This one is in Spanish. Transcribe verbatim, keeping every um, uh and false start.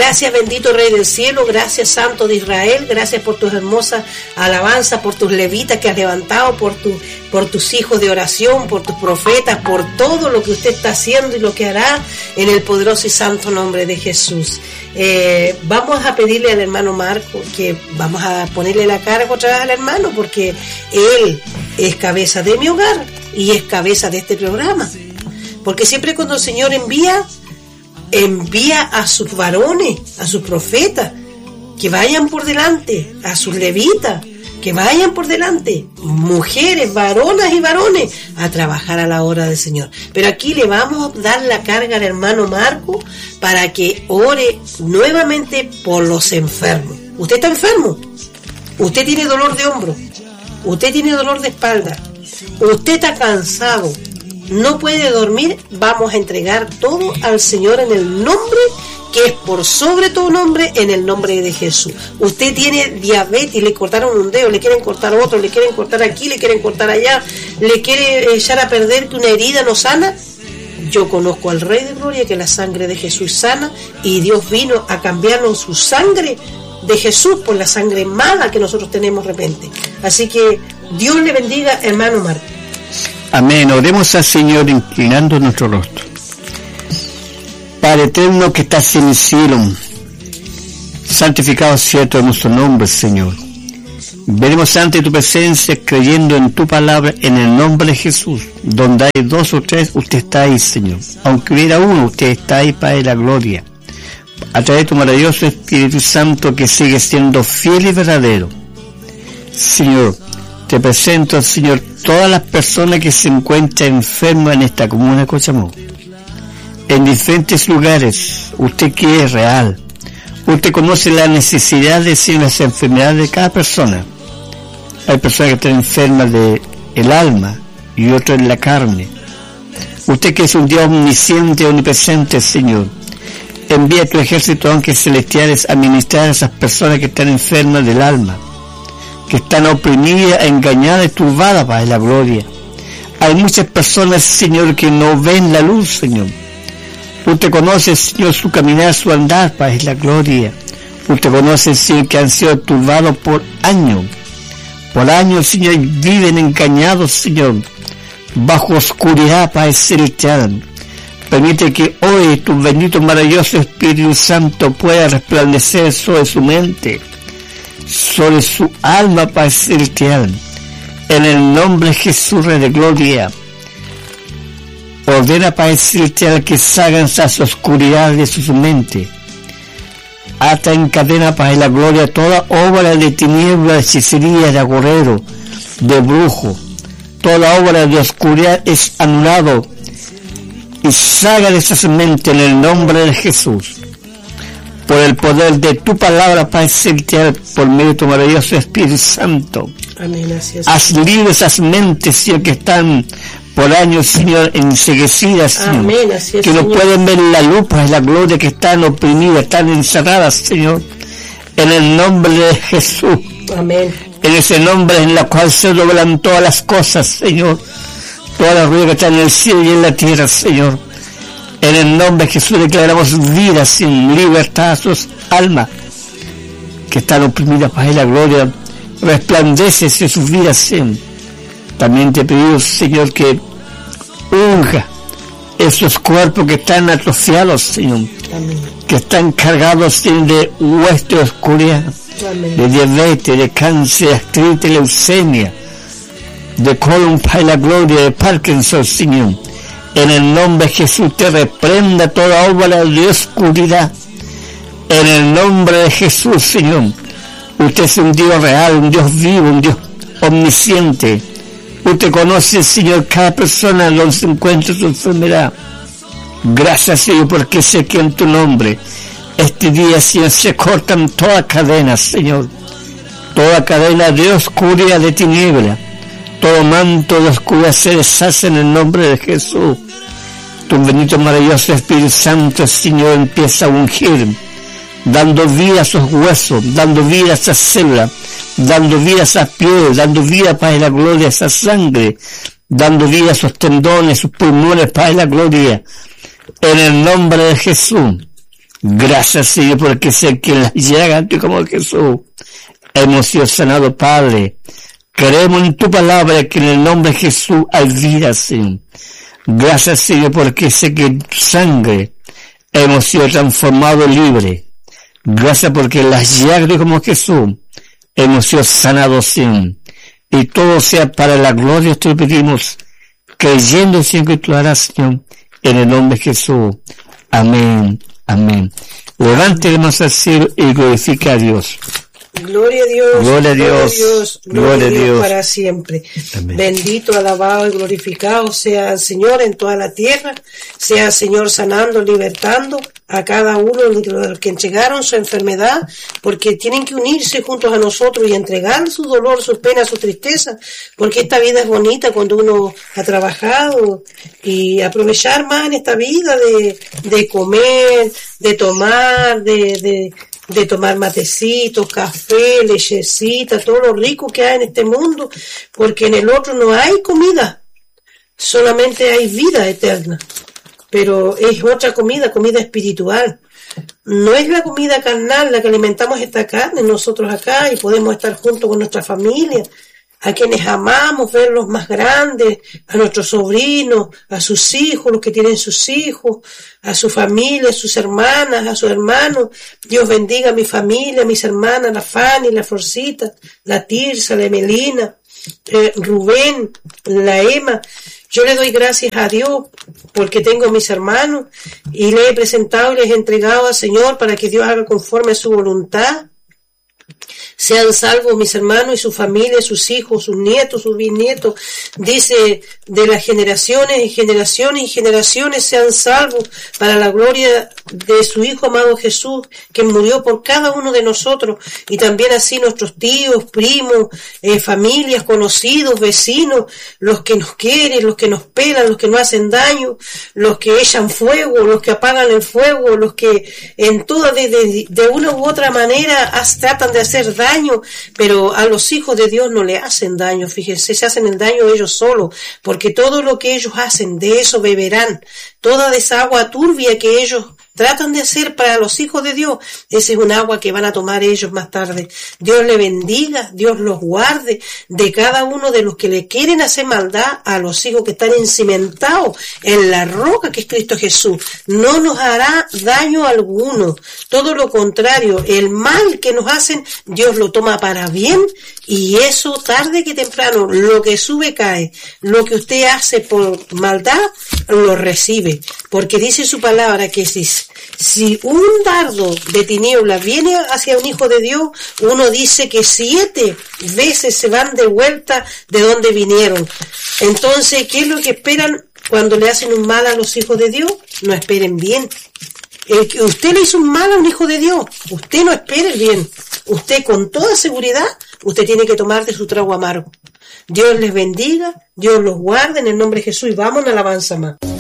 Gracias, bendito Rey del Cielo, gracias, Santo de Israel, gracias por tus hermosas alabanzas, por tus levitas que has levantado, por, tu, por tus hijos de oración, por tus profetas, por todo lo que usted está haciendo y lo que hará en el poderoso y santo nombre de Jesús. Eh, vamos a pedirle al hermano Marco que vamos a ponerle la carga otra vez al hermano, porque él es cabeza de mi hogar y es cabeza de este programa. Porque siempre cuando el Señor envía, envía a sus varones, a sus profetas, que vayan por delante, a sus levitas, que vayan por delante, mujeres, varonas y varones, a trabajar a la hora del Señor. Pero aquí le vamos a dar la carga al hermano Marco para que ore nuevamente por los enfermos. ¿Usted está enfermo? ¿Usted tiene dolor de hombro? ¿Usted tiene dolor de espalda? ¿Usted está cansado? ¿No puede dormir? Vamos a entregar todo al Señor en el nombre que es por sobre todo nombre, en el nombre de Jesús. Usted tiene diabetes, le cortaron un dedo, le quieren cortar otro, le quieren cortar aquí, le quieren cortar allá, le quiere echar a perder que una herida no sana. Yo conozco al Rey de Gloria, que la sangre de Jesús sana, y Dios vino a cambiarnos su sangre de Jesús por la sangre mala que nosotros tenemos de repente. Así que Dios le bendiga, hermano Marco. Amén. Oremos al Señor inclinando nuestro rostro. Padre eterno que estás en el cielo, santificado sea tu hermoso nombre, Señor. Venimos ante tu presencia creyendo en tu palabra en el nombre de Jesús. Donde hay dos o tres, usted está ahí, Señor. Aunque hubiera uno, usted está ahí, Padre, la gloria. A través de tu maravilloso Espíritu Santo que sigue siendo fiel y verdadero. Señor, te presento, Señor, todas las personas que se encuentran enfermas en esta comuna de Cochamó. En diferentes lugares, usted que es real. Usted conoce la necesidad de las enfermedades de cada persona. Hay personas que están enfermas de el alma y otras en la carne. Usted que es un Dios omnisciente, omnipresente, Señor. Envía tu ejército de ángeles celestiales a ministrar a esas personas que están enfermas del alma, que están oprimidas, engañadas y turbadas, Padre, la gloria. Hay muchas personas, Señor, que no ven la luz, Señor. Usted conoce, Señor, su caminar, su andar, Padre, la gloria. Usted conoce, Señor, que han sido turbados por años. Por años, Señor, viven engañados, Señor, bajo oscuridad, Padre celestial. Permite que hoy tu bendito, maravilloso Espíritu Santo pueda resplandecer sobre su mente, sobre su alma, Padre celestial. En el nombre de Jesús, Rey de gloria. Ordena, Padre celestial, que salgan esas oscuridades de su mente. Ata en cadena, Padre la gloria, toda obra de tiniebla, de hechicería, de agorero, de brujo. Toda obra de oscuridad es anulado y salga de esas mentes en el nombre de Jesús. Por el poder de tu palabra, Padre celestial, por medio de tu maravilloso Espíritu Santo. Amén. Así es. Haz libre esas mentes, Señor, que están por años, Señor, enseguecidas, Señor. Amén. Así es, que no Señor. pueden ver la luz, Padre, la gloria, que están oprimidas, están encerradas, Señor. En el nombre de Jesús. Amén. En ese nombre en el cual se doblan todas las cosas, Señor. Todas las ruedas que están en el cielo y en la tierra, Señor. En el nombre de Jesús declaramos vida, sin libertad a sus almas que están oprimidas, Padre, la gloria. Resplandece en sus vidas, Señor. También te pido, Señor, que unja esos cuerpos que están atrofiados, Señor. Amén. Que están cargados, Señor, de hueste de oscuridad. Amén. De diabetes, de cáncer, de artritis, leucemia, de colon, Padre, la gloria, de Parkinson, Señor. En el nombre de Jesús te reprenda toda obra de oscuridad. En el nombre de Jesús, Señor. Usted es un Dios real, un Dios vivo, un Dios omnisciente. Usted conoce, Señor, cada persona donde se encuentra su enfermedad. Gracias, Señor, porque sé que en tu nombre este día, Señor, se cortan todas cadenas, Señor. Toda cadena de oscuridad, de tiniebla. Todo manto de oscuridad se deshace en el nombre de Jesús. Tu bendito, maravilloso Espíritu Santo, Señor, empieza a ungir, dando vida a esos huesos, dando vida a esas células, dando vida a esas pieles, dando vida, Padre, la gloria, a esa sangre, dando vida a esos tendones, sus pulmones, Padre, la gloria. En el nombre de Jesús, Gracias, Señor, porque sé que en las llagas de como Jesús hemos sido sanados, Padre. Creemos en tu palabra que en el nombre de Jesús hay vida, Señor. Gracias, Señor, porque sé que en tu sangre hemos sido transformados libres. Gracias porque en las llagas de como Jesús hemos sido sanados, Señor. Y todo sea para la gloria, te lo pedimos, creyendo, Señor, que tú harás, Señor, en el nombre de Jesús. Amén, amén. Levante el manos al cielo y glorifique a Dios. Gloria a Dios, gloria a Dios, gloria a Dios, gloria a Dios, Dios para siempre. Amén. Bendito, alabado y glorificado sea el Señor en toda la tierra, sea el Señor sanando, libertando a cada uno de los que entregaron su enfermedad, porque tienen que unirse juntos a nosotros y entregar su dolor, su pena, su tristeza, porque esta vida es bonita cuando uno ha trabajado, y aprovechar más en esta vida de, de comer, de tomar, de, de de tomar matecitos, café, lechecita, todo lo rico que hay en este mundo, porque en el otro no hay comida, solamente hay vida eterna, pero es otra comida, comida espiritual. No es la comida carnal la que alimentamos esta carne nosotros acá y podemos estar juntos con nuestra familia, a quienes amamos, verlos más grandes, a nuestros sobrinos, a sus hijos, los que tienen sus hijos, a su familia, a sus hermanas, a sus hermanos. Dios bendiga a mi familia, a mis hermanas, la Fanny, la Florcita, la Tirsa, la Emelina, eh, Rubén, la Emma. Yo le doy gracias a Dios porque tengo a mis hermanos y les he presentado y les he entregado al Señor para que Dios haga conforme a su voluntad. Sean salvos mis hermanos y su familia, sus hijos, sus nietos, sus bisnietos. Dice, de las generaciones y generaciones y generaciones sean salvos para la gloria de su Hijo amado Jesús, que murió por cada uno de nosotros. Y también así nuestros tíos, primos, eh, familias, conocidos, vecinos, los que nos quieren, los que nos pelan, los que nos hacen daño, los que echan fuego, los que apagan el fuego, los que en toda, de, de, de una u otra manera as, tratan de hacer daño, pero a los hijos de Dios no le hacen daño, fíjense, se hacen el daño ellos solos, porque todo lo que ellos hacen, de eso beberán, toda esa agua turbia que ellos tratan de hacer para los hijos de Dios, esa es un agua que van a tomar ellos más tarde. Dios le bendiga, Dios los guarde de cada uno de los que le quieren hacer maldad a los hijos que están encimentados en la roca que es Cristo Jesús. No nos hará daño alguno, todo lo contrario, el mal que nos hacen, Dios lo toma para bien, y eso tarde que temprano, lo que sube cae, lo que usted hace por maldad, lo recibe, porque dice su palabra que si Si un dardo de tiniebla viene hacia un hijo de Dios, uno dice que siete veces se van de vuelta de donde vinieron. Entonces, ¿qué es lo que esperan cuando le hacen un mal a los hijos de Dios? No esperen bien. El que usted le hizo un mal a un hijo de Dios, usted no espere el bien. Usted con toda seguridad, usted tiene que tomar de su trago amargo. Dios les bendiga, Dios los guarde en el nombre de Jesús y vamos a la alabanza más.